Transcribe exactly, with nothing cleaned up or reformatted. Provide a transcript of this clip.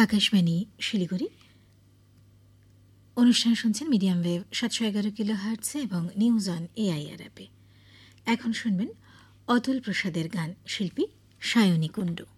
আকাশবাণী শিলিগুড়ি। অনুষ্ঠান শুনছেন medium wave সাতশো এগারো কিলো হার্টসে এবং নিউজ অন এআইআর অ্যাপে। এখন শুনবেন অতুল প্রসাদের গান, শিল্পী সায়নী কুণ্ডু।